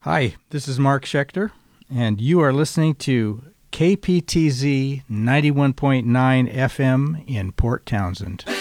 Hi, this is Mark Schechter, and you are listening to KPTZ 91.9 FM in Port Townsend.